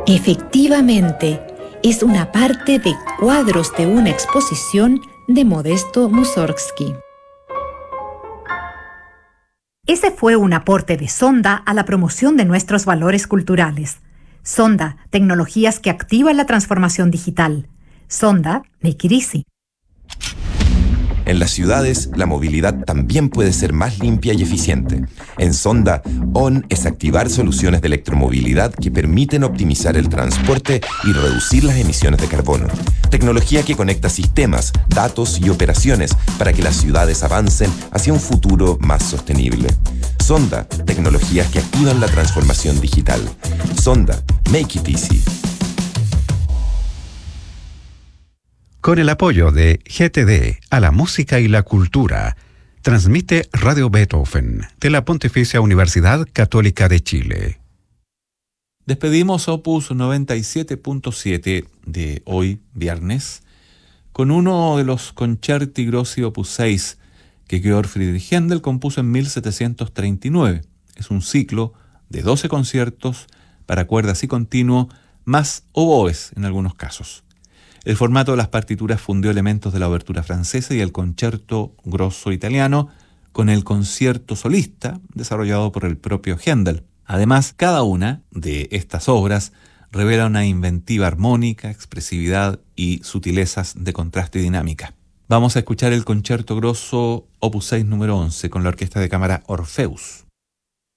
Efectivamente, es una parte de cuadros de una exposición de Modesto Mussorgsky. Ese fue un aporte de Sonda a la promoción de nuestros valores culturales. Sonda, tecnologías que activan la transformación digital. Sonda, make it easy. En las ciudades, la movilidad también puede ser más limpia y eficiente. En Sonda, ON es activar soluciones de electromovilidad que permiten optimizar el transporte y reducir las emisiones de carbono. Tecnología que conecta sistemas, datos y operaciones para que las ciudades avancen hacia un futuro más sostenible. Sonda, tecnologías que activan la transformación digital. Sonda, make it easy. Con el apoyo de GTD a la música y la cultura, transmite Radio Beethoven de la Pontificia Universidad Católica de Chile. Despedimos Opus 97.7 de hoy, viernes, con uno de los Concerti Grossi Opus 6 que Georg Friedrich Händel compuso en 1739. Es un ciclo de 12 conciertos para cuerdas y continuo, más oboes en algunos casos. El formato de las partituras fundió elementos de la obertura francesa y el concerto grosso italiano con el concierto solista desarrollado por el propio Händel. Además, cada una de estas obras revela una inventiva armónica, expresividad y sutilezas de contraste y dinámica. Vamos a escuchar el concierto grosso Opus 6 número 11 con la Orquesta de Cámara Orpheus.